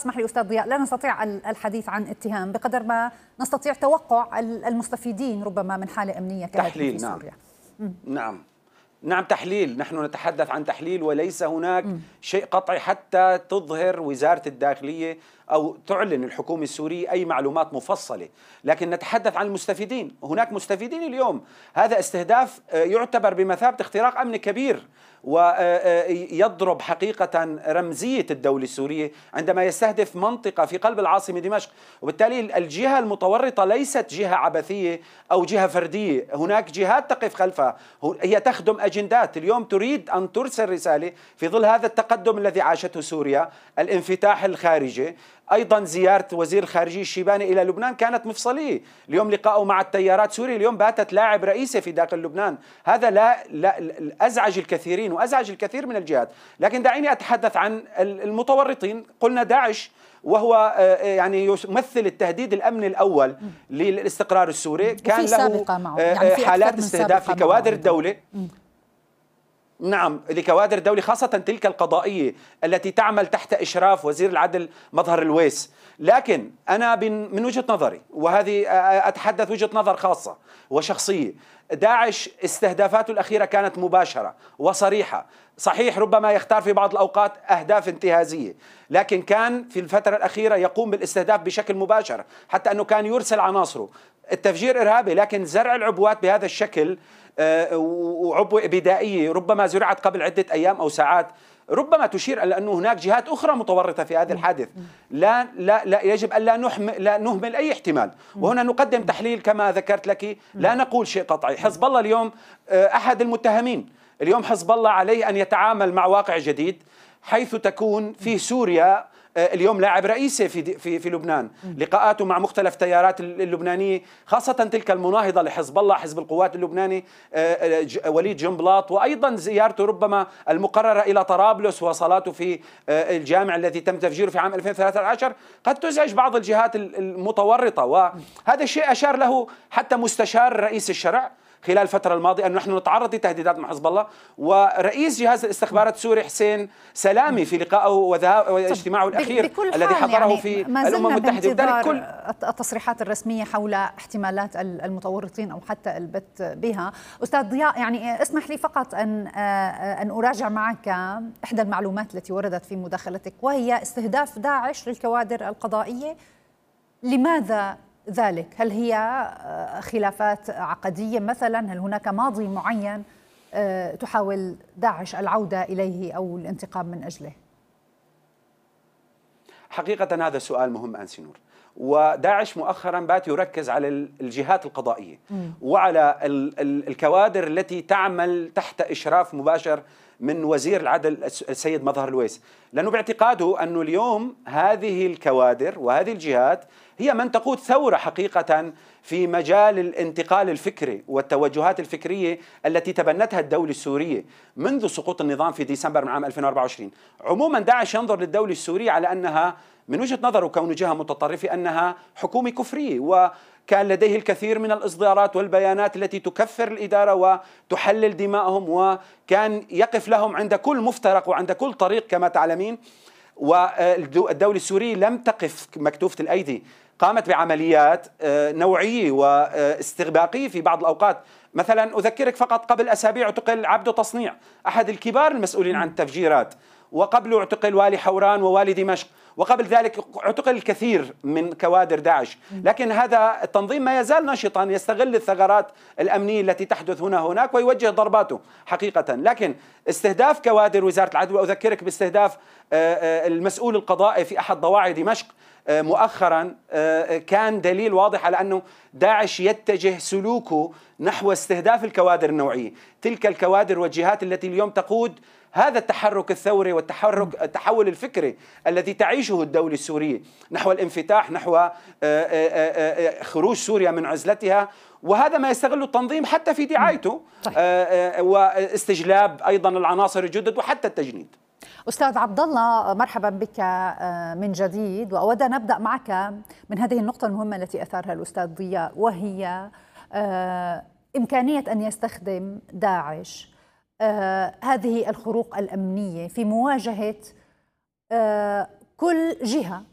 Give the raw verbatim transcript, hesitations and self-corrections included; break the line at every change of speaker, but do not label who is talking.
اسمح لي أستاذ ضياء، لا نستطيع الحديث عن اتهام بقدر ما نستطيع توقع المستفيدين ربما من حالة أمنية كهذه في سوريا.
نعم. نعم نعم تحليل، نحن نتحدث عن تحليل وليس هناك م. شيء قطعي حتى تظهر وزارة الداخلية أو تعلن الحكومة السورية أي معلومات مفصلة، لكن نتحدث عن المستفيدين. هناك مستفيدين اليوم. هذا استهداف يعتبر بمثابة اختراق أمني كبير، ويضرب حقيقة رمزية الدولة السورية عندما يستهدف منطقة في قلب العاصمة دمشق. وبالتالي الجهة المتورطة ليست جهة عبثية أو جهة فردية، هناك جهات تقف خلفها، هي تخدم أجندات. اليوم تريد أن ترسل رسالة في ظل هذا التقدم الذي عاشته سوريا، الانفتاح الخارجي، أيضا زيارة وزير الخارجية الشيباني إلى لبنان كانت مفصلية. اليوم لقاءه مع التيارات سوريا اليوم باتت لاعب رئيسي في داخل لبنان. هذا لا, لا أزعج الكثيرين وأزعج الكثير من الجهات. لكن دعيني أتحدث عن المتورطين. قلنا داعش وهو يعني يمثل التهديد الأمني الأول للاستقرار السوري، كان له يعني حالات استهداف لكوادر الدولة. نعم، لكوادر الدولة خاصة تلك القضائية التي تعمل تحت إشراف وزير العدل مظهر الويس. لكن أنا من وجهة نظري، وهذه أتحدث وجهة نظر خاصة وشخصية، داعش استهدافاته الأخيرة كانت مباشرة وصريحة. صحيح ربما يختار في بعض الأوقات أهداف انتهازية، لكن كان في الفترة الأخيرة يقوم بالاستهداف بشكل مباشر، حتى أنه كان يرسل عناصره. التفجير إرهابي، لكن زرع العبوات بهذا الشكل وعبوة بدائية ربما زرعت قبل عدة أيام أو ساعات، ربما تشير إلى أنه هناك جهات أخرى متورطة في هذا الحادث. لا لا لا يجب أن لا نهمل لا نهمل أي احتمال. وهنا نقدم تحليل كما ذكرت لك، لا نقول شيء قطعي. حزب الله اليوم أحد المتهمين. اليوم حزب الله عليه أن يتعامل مع واقع جديد، حيث تكون في سوريا اليوم لاعب رئيسي في في في لبنان. لقاءاته مع مختلف تيارات اللبنانيه، خاصه تلك المناهضه لحزب الله، حزب القوات اللبناني وليد جنبلاط، وايضا زيارته ربما المقرره الى طرابلس وصلاته في الجامع الذي تم تفجيره في عام ألفين وثلاثة عشر قد تزعج بعض الجهات المتورطه. وهذا الشيء اشار له حتى مستشار رئيس الشرع خلال الفترة الماضية، أن نحن نتعرض لتهديدات من حزب الله. ورئيس جهاز الاستخبارات السوري حسين سلامي في لقائه واجتماعه الأخير الذي حضره يعني في الأمم المتحدة،
كل التصريحات الرسمية حول احتمالات المتورطين أو حتى البت بها. أستاذ ضياء، يعني اسمح لي فقط أن أن أراجع معك إحدى المعلومات التي وردت في مداخلتك، وهي استهداف داعش للكوادر القضائية. لماذا ذلك؟ هل هي خلافات عقدية مثلا؟ هل هناك ماضي معين تحاول داعش العودة إليه أو الانتقام من أجله؟
حقيقة هذا سؤال مهم أنسي نور. وداعش مؤخرا بات يركز على الجهات القضائية م. وعلى الكوادر التي تعمل تحت إشراف مباشر من وزير العدل السيد مظهر الويس، لأنه باعتقاده أنه اليوم هذه الكوادر وهذه الجهات هي من تقود ثورة حقيقة في مجال الانتقال الفكري والتوجهات الفكرية التي تبنتها الدولة السورية منذ سقوط النظام في ديسمبر من عام ألفين وأربعة وعشرين. عموما داعش ينظر للدولة السورية على أنها من وجهة نظره كون جهة متطرفة أنها حكومة كفرية، وكان لديه الكثير من الإصدارات والبيانات التي تكفر الإدارة وتحلل دمائهم، وكان يقف لهم عند كل مفترق وعند كل طريق كما تعلمين. والدولة السورية لم تقف مكتوفة الأيدي، قامت بعمليات نوعية واستغباقية في بعض الأوقات. مثلا أذكرك فقط قبل أسابيع اعتقل عبده تصنيع أحد الكبار المسؤولين عن التفجيرات، وقبله اعتقل والي حوران ووالي دمشق، وقبل ذلك اعتقل الكثير من كوادر داعش. لكن هذا التنظيم ما يزال نشطا، يستغل الثغرات الأمنية التي تحدث هنا هناك ويوجه ضرباته حقيقة. لكن استهداف كوادر وزارة العدل، وأذكرك باستهداف المسؤول القضائي في أحد ضواحي دمشق مؤخرا، كان دليل واضح على أنه داعش يتجه سلوكه نحو استهداف الكوادر النوعية، تلك الكوادر والجهات التي اليوم تقود هذا التحرك الثوري والتحرك التحول الفكري الذي تعيشه الدولة السورية نحو الانفتاح، نحو خروج سوريا من عزلتها. وهذا ما يستغل التنظيم حتى في دعايته واستجلاب أيضا العناصر الجدد وحتى التجنيد.
أستاذ عبد الله، مرحبا بك من جديد، وأود أن أبدأ معك من هذه النقطة المهمة التي أثارها الأستاذ ضياء، وهي إمكانية أن يستخدم داعش هذه الخروق الأمنية في مواجهة كل جهة